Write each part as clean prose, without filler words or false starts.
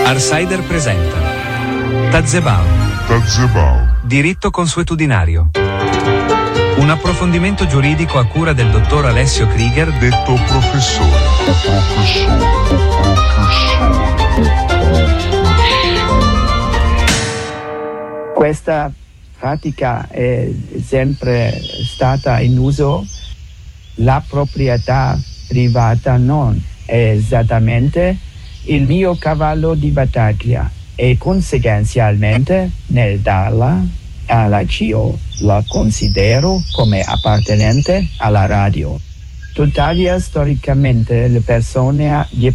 Arsider presenta Tazebao. Diritto consuetudinario. Un approfondimento giuridico a cura del dottor Alessio Krieger, detto professore. Questa pratica è sempre stata in uso. La proprietà privata non è esattamente il mio cavallo di battaglia e conseguenzialmente nel darla alla CIO la considero come appartenente alla radio. Tuttavia storicamente le persone gli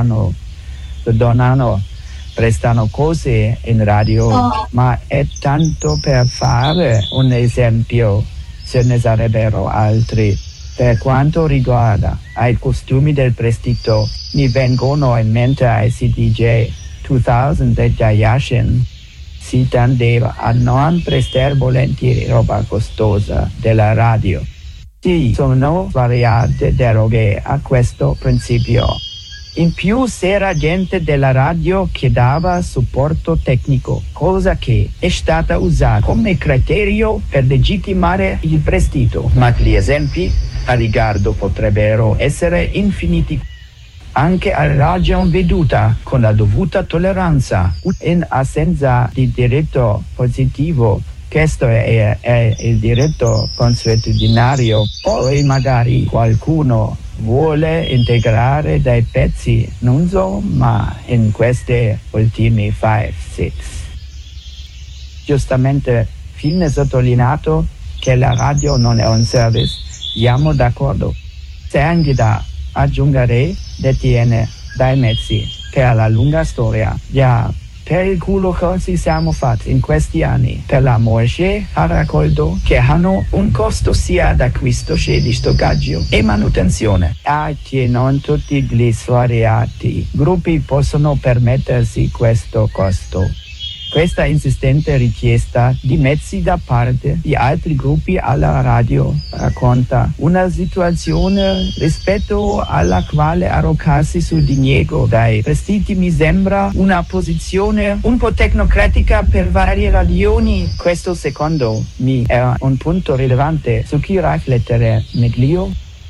prestano cose in radio, ma è tanto per fare un esempio, ce ne sarebbero altri. Per quanto riguarda i costumi del prestito, mi vengono in mente i CDJ 2000 e Yashin. Si tendeva a non prestare volentieri roba costosa della radio. Ci sono svariate deroghe a questo principio. In più c'era gente della radio che dava supporto tecnico, cosa che è stata usata come criterio per legittimare il prestito. Ma gli esempi a riguardo potrebbero essere infiniti. Anche a ragion veduta, con la dovuta tolleranza, in assenza di diritto positivo, questo è il diritto consuetudinario. Poi magari qualcuno vuole integrare dei pezzi, non so, ma in questi ultimi 5-6. Giustamente viene sottolineato che la radio non è un service. Siamo d'accordo. Se anche da aggiungere detiene dai mezzi per la lunga storia. Già, per il culo così siamo fatti in questi anni per la morse a raccolto che hanno un costo sia d'acquisto che di stoccaggio e manutenzione. Che non tutti gli svariati gruppi possono permettersi questo costo. Questa insistente richiesta di mezzi da parte di altri gruppi alla radio racconta una situazione rispetto alla quale arroccarsi sul diniego dai prestiti mi sembra una posizione un po' tecnocratica per varie ragioni. Questo secondo me è un punto rilevante su cui riflettere meglio.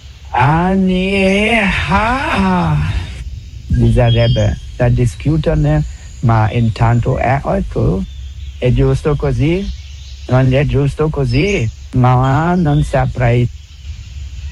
Mi sarebbe da discuterne. Ma intanto è giusto così? Non è giusto così? Ma non saprei.